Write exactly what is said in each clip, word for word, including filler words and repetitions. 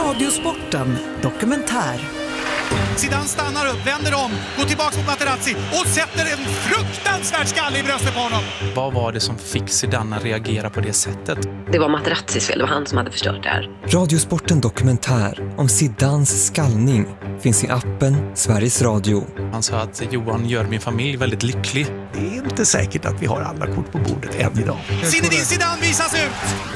Radiosporten dokumentär. Zidane stannar upp, vänder om, går tillbaka mot Materazzi och sätter en fruktansvärd skalle i bröstet på honom. Vad var det som fick Zidane att reagera på det sättet? Det var Materazzis fel, det var han som hade förstört det här. Radiosporten dokumentär om Zidanes skallning finns i appen Sveriges Radio. Han sa att Johan gör min familj väldigt lycklig. Det är inte säkert att vi har alla kort på bordet än idag. Zinedine Zidane visas ut!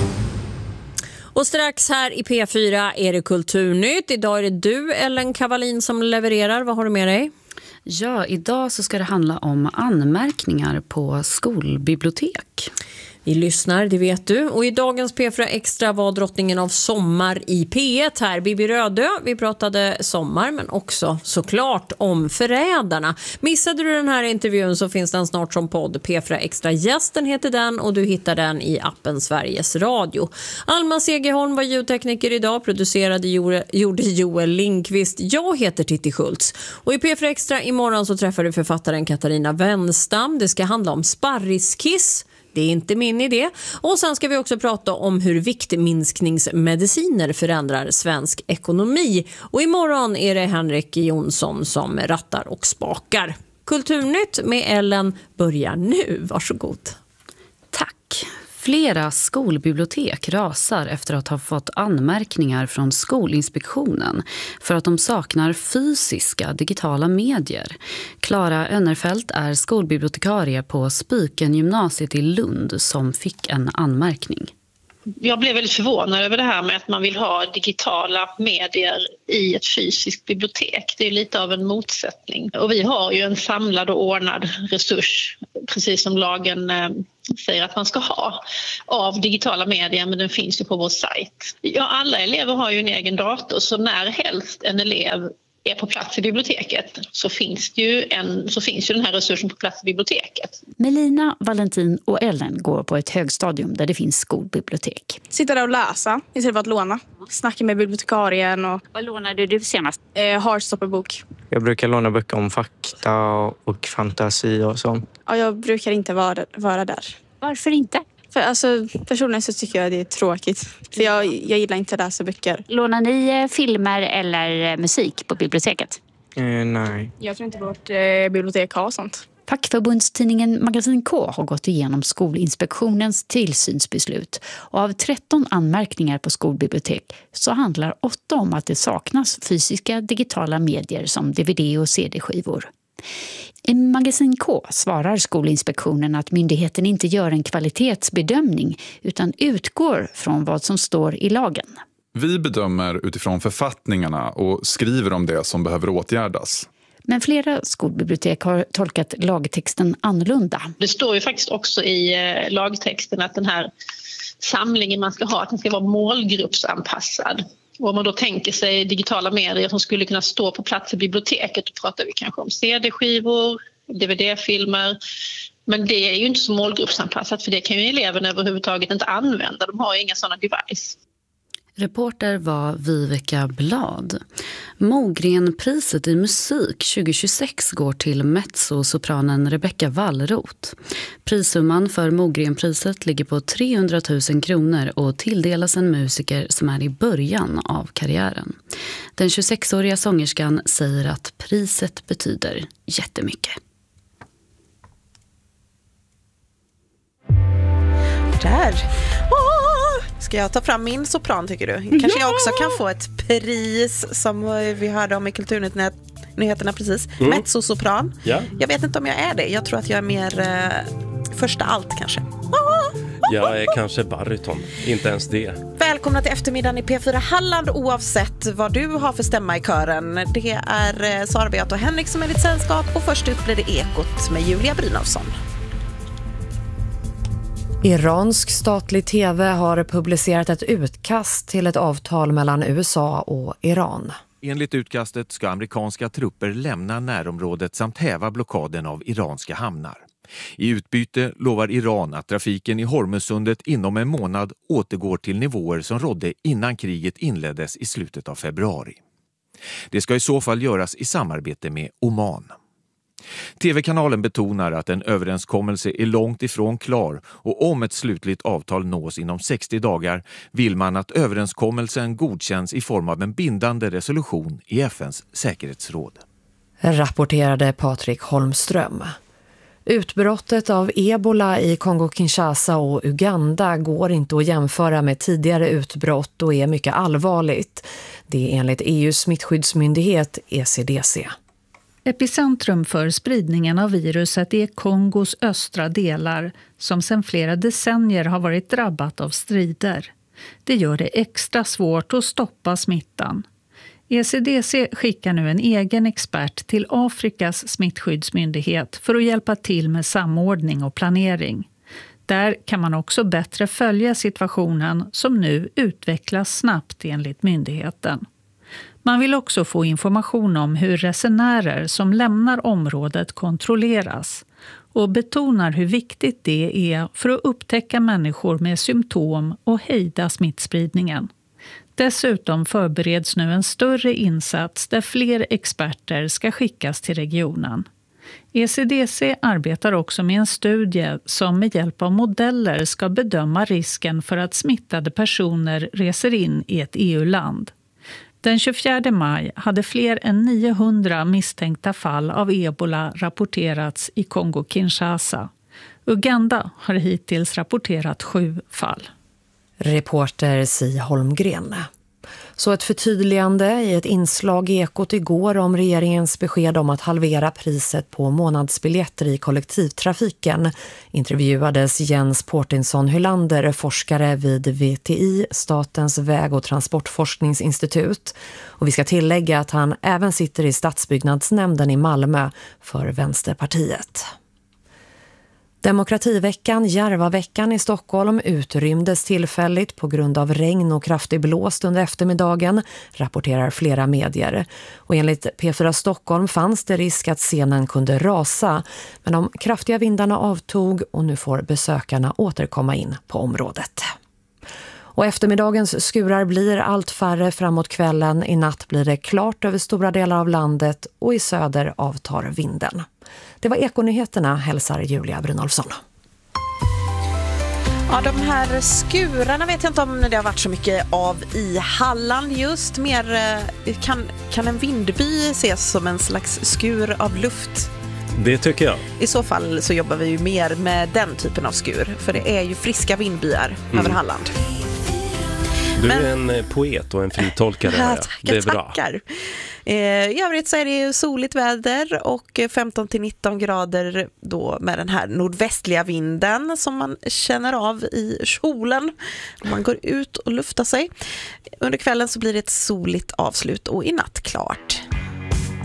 Och strax här i P fyra är det Kulturnytt. Idag är det du, Ellen Kavalin, som levererar. Vad har du med dig? Ja, idag så ska det handla om anmärkningar på skolbibliotek. Vi lyssnar, det vet du. Och i dagens P fyra Extra var drottningen av sommar i P ett här, Bibi Rödö. Vi pratade sommar, men också såklart om förrädarna. Missade du den här intervjun så finns den snart som podd. P fyra Extra gästen heter den och du hittar den i appen Sveriges Radio. Alma Segerholm var ljudtekniker idag, producerade gjorde Joel Lindqvist. Jag heter Titti Schultz. Och i P fyra Extra imorgon så träffar du författaren Katarina Wenstam. Det ska handla om sparriskiss. Det är inte min idé. Och sen ska vi också prata om hur viktminskningsmediciner förändrar svensk ekonomi. Och imorgon är det Henrik Jonsson som rattar och spakar. Kulturnytt med Ellen börjar nu. Varsågod. Tack. Flera skolbibliotek rasar efter att ha fått anmärkningar från Skolinspektionen för att de saknar fysiska digitala medier. Klara Önnerfelt är skolbibliotekarie på Spiken gymnasiet i Lund som fick en anmärkning. Jag blev väldigt förvånad över det här med att man vill ha digitala medier i ett fysiskt bibliotek. Det är lite av en motsättning. Och vi har ju en samlad och ordnad resurs, precis som lagen eh, säger att man ska ha, av digitala medier, men den finns ju på vår sajt. Ja, alla elever har ju en egen dator, så när helst en elev är på plats i biblioteket så finns, det ju en, så finns ju den här resursen på plats i biblioteket. Melina, Valentin och Ellen går på ett högstadium där det finns skolbibliotek. Sitta där och läsa istället för att låna. Snacka med bibliotekarien. Och... Vad lånade du senast? Eh, Heartstopper-bok. Jag brukar låna böcker om fakta och fantasi och sånt. Ja, jag brukar inte vara, vara där. Varför inte? För alltså, personligen så tycker jag det är tråkigt. För jag, jag gillar inte att läsa böcker. Lånar ni filmer eller musik på biblioteket? Eh, nej. Jag tror inte vårt eh, bibliotek har sånt. Fackförbundstidningen Magasin K har gått igenom Skolinspektionens tillsynsbeslut. Och av tretton anmärkningar på skolbibliotek så handlar åtta om att det saknas fysiska digitala medier som D V D och C D-skivor. I Magasin K svarar Skolinspektionen att myndigheten inte gör en kvalitetsbedömning utan utgår från vad som står i lagen. Vi bedömer utifrån författningarna och skriver om det som behöver åtgärdas. Men flera skolbibliotek har tolkat lagtexten annorlunda. Det står ju faktiskt också i lagtexten att den här samlingen man ska ha, att den ska vara målgruppsanpassad. Och om man då tänker sig digitala medier som skulle kunna stå på plats i biblioteket, då pratar vi kanske om C D-skivor, D V D-filmer. Men det är ju inte så målgruppsanpassat, för det kan ju eleverna överhuvudtaget inte använda. De har ju inga sådana device. Reporter var Viveka Blad. Mogrenpriset i musik tjugo tjugosex går till mezzosopranen Rebecca Wallroth. Prissumman för Mogrenpriset ligger på trehundratusen kronor och tilldelas en musiker som är i början av karriären. Den tjugosexåriga sångerskan säger att priset betyder jättemycket. Där. Ska jag ta fram min sopran, tycker du? Kanske ja! Jag också kan få ett pris som vi hörde om i Kulturnyheterna precis. Mm. Mezzosopran. Ja. Jag vet inte om jag är det. Jag tror att jag är mer eh, första allt kanske. Jag är kanske baryton. Inte ens det. Välkomna till eftermiddagen i P fyra Halland, oavsett vad du har för stämma i kören. Det är Sara Beat och Henrik som är ditt sällskap, och först upp blir det Ekot med Julia Brynolfsson. Iransk statlig tv har publicerat ett utkast till ett avtal mellan U S A och Iran. Enligt utkastet ska amerikanska trupper lämna närområdet samt häva blockaden av iranska hamnar. I utbyte lovar Iran att trafiken i Hormuzsundet inom en månad återgår till nivåer som rådde innan kriget inleddes i slutet av februari. Det ska i så fall göras i samarbete med Oman. T V-kanalen betonar att en överenskommelse är långt ifrån klar och om ett slutligt avtal nås inom sextio dagar vill man att överenskommelsen godkänns i form av en bindande resolution i F N:s säkerhetsråd. Rapporterade Patrik Holmström. Utbrottet av ebola i Kongo-Kinshasa och Uganda går inte att jämföra med tidigare utbrott och är mycket allvarligt. Det är enligt E U:s smittskyddsmyndighet E C D C. Epicentrum för spridningen av viruset är Kongos östra delar som sedan flera decennier har varit drabbat av strider. Det gör det extra svårt att stoppa smittan. E C D C skickar nu en egen expert till Afrikas smittskyddsmyndighet för att hjälpa till med samordning och planering. Där kan man också bättre följa situationen som nu utvecklas snabbt enligt myndigheten. Man vill också få information om hur resenärer som lämnar området kontrolleras och betonar hur viktigt det är för att upptäcka människor med symptom och hejda smittspridningen. Dessutom förbereds nu en större insats där fler experter ska skickas till regionen. E C D C arbetar också med en studie som med hjälp av modeller ska bedöma risken för att smittade personer reser in i ett E U-land. Den tjugofjärde maj hade fler än niohundra misstänkta fall av ebola rapporterats i Kongo-Kinshasa. Uganda har hittills rapporterat sju fall. Reporter Si Holmgren. Så ett förtydligande i ett inslag i Ekot igår om regeringens besked om att halvera priset på månadsbiljetter i kollektivtrafiken intervjuades Jens Portinsson Hylander, forskare vid V T I, Statens väg- och transportforskningsinstitut. Och vi ska tillägga att han även sitter i stadsbyggnadsnämnden i Malmö för Vänsterpartiet. Demokrativeckan, Järvaveckan i Stockholm utrymdes tillfälligt på grund av regn och kraftig blåst under eftermiddagen, rapporterar flera medier. Och enligt P fyra Stockholm fanns det risk att scenen kunde rasa, men de kraftiga vindarna avtog och nu får besökarna återkomma in på området. Och eftermiddagens skurar blir allt färre framåt kvällen. I natt blir det klart över stora delar av landet och i söder avtar vinden. Det var Ekonyheterna, hälsar Julia Brynolfsson. Ja, de här skurarna vet jag inte om det har varit så mycket av i Halland just. Mer kan, kan en vindby ses som en slags skur av luft? Det tycker jag. I så fall så jobbar vi ju mer med den typen av skur. För det är ju friska vindbyar mm. över Halland. Du Men, är en poet och en fritolkare. Ja, tackar, det är bra. Tackar. I övrigt så är det ju soligt väder och femton till nitton grader då med den här nordvästliga vinden som man känner av i kjolen. Man går ut och luftar sig. Under kvällen så blir det ett soligt avslut och i natt klart.